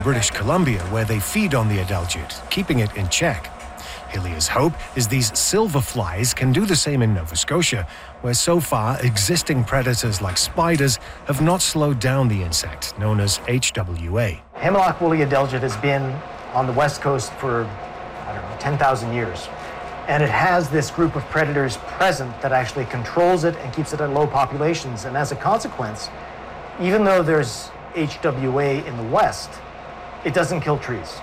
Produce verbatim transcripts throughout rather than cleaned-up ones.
British Columbia, where they feed on the adelgid, keeping it in check. Hilliers' hope is these silver flies can do the same in Nova Scotia, where so far existing predators like spiders have not slowed down the insect, known as H W A. Hemlock woolly adelgid has been on the west coast for, I don't know, ten thousand years. And it has this group of predators present that actually controls it and keeps it at low populations. And as a consequence, even though there's H W A in the west, it doesn't kill trees.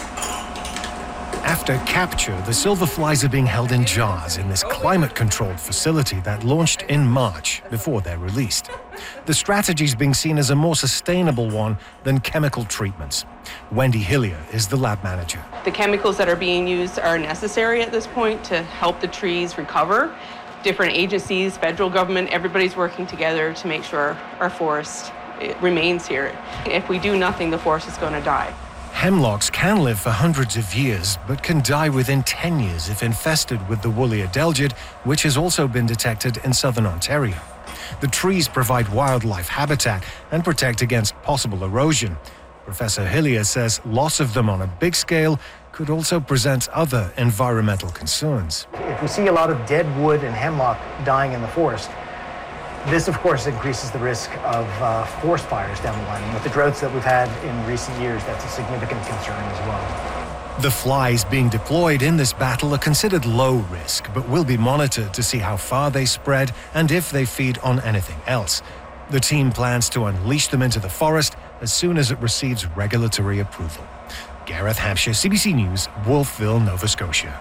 After capture, the silver flies are being held in jars in this climate-controlled facility that launched in March before they're released. The strategy is being seen as a more sustainable one than chemical treatments. Wendy Hillier is the lab manager. The chemicals that are being used are necessary at this point to help the trees recover. Different agencies, federal government, everybody's working together to make sure our forest remains here. If we do nothing, the forest is going to die. Hemlocks can live for hundreds of years, but can die within ten years if infested with the woolly adelgid, which has also been detected in southern Ontario. The trees provide wildlife habitat and protect against possible erosion. Professor Hillier says loss of them on a big scale could also present other environmental concerns. If we see a lot of dead wood and hemlock dying in the forest, this, of course, increases the risk of uh, forest fires down the line. And with the droughts that we've had in recent years, that's a significant concern as well. The flies being deployed in this battle are considered low risk, but will be monitored to see how far they spread and if they feed on anything else. The team plans to unleash them into the forest as soon as it receives regulatory approval. Gareth Hampshire, C B C News, Wolfville, Nova Scotia.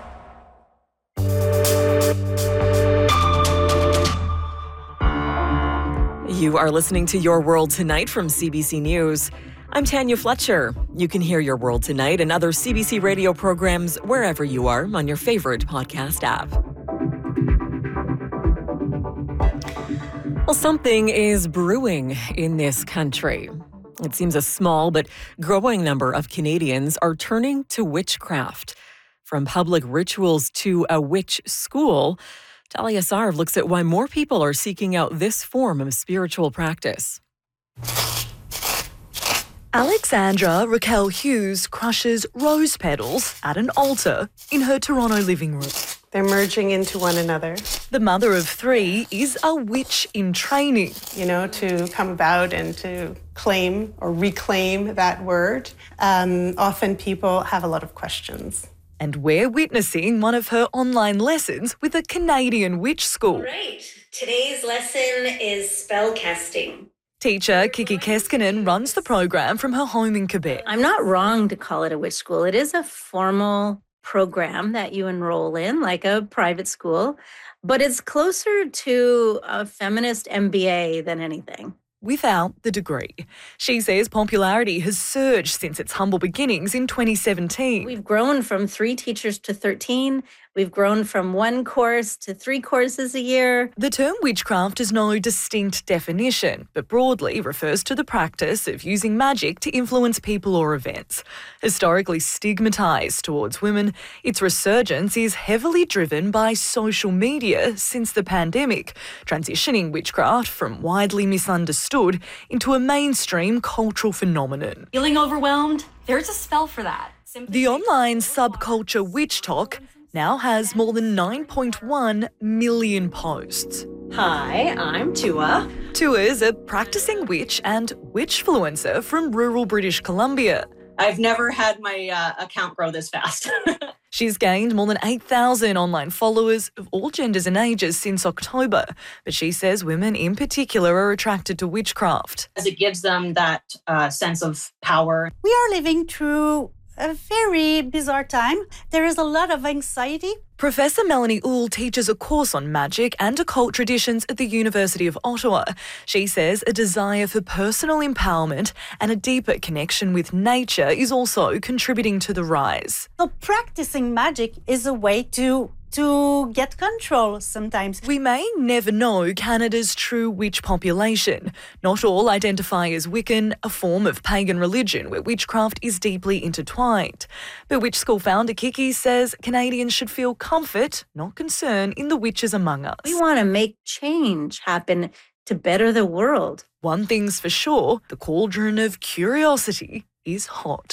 You are listening to Your World Tonight from C B C News. I'm Tanya Fletcher. You can hear Your World Tonight and other C B C radio programs wherever you are on your favorite podcast app. Well, something is brewing in this country. It seems a small but growing number of Canadians are turning to witchcraft. From public rituals to a witch school, Talia Sarv looks at why more people are seeking out this form of spiritual practice. Alexandra Raquel Hughes crushes rose petals at an altar in her Toronto living room. They're merging into one another. The mother of three is a witch in training. You know, to come about and to claim or reclaim that word. Um, often people have a lot of questions. And we're witnessing one of her online lessons with a Canadian witch school. Great. Today's lesson is spellcasting. Teacher Kiki Keskinen runs the program from her home in Quebec. I'm not wrong to call it a witch school. It is a formal program that you enroll in, like a private school, but it's closer to a feminist M B A than anything. Without the degree. She says popularity has surged since its humble beginnings in twenty seventeen. We've grown from three teachers to thirteen. We've grown from one course to three courses a year. The term witchcraft has no distinct definition, but broadly refers to the practice of using magic to influence people or events. Historically stigmatised towards women, its resurgence is heavily driven by social media since the pandemic, transitioning witchcraft from widely misunderstood into a mainstream cultural phenomenon. Feeling overwhelmed? There's a spell for that. Simply the online subculture Witch Talk now has more than nine point one million posts. Hi, I'm Tua. Tua's a practicing witch and witchfluencer from rural British Columbia. I've never had my uh, account grow this fast. She's gained more than eight thousand online followers of all genders and ages since October, but she says women in particular are attracted to witchcraft. As it gives them that uh, sense of power. We are living through a very bizarre time. There is a lot of anxiety. Professor Melanie Uhl teaches a course on magic and occult traditions at the University of Ottawa. She says a desire for personal empowerment and a deeper connection with nature is also contributing to the rise. So practicing magic is a way to to get control sometimes. We may never know Canada's true witch population. Not all identify as Wiccan, a form of pagan religion where witchcraft is deeply intertwined. But Witch School founder Kiki says Canadians should feel comfort, not concern, in the witches among us. We want to make change happen to better the world. One thing's for sure, the cauldron of curiosity is hot.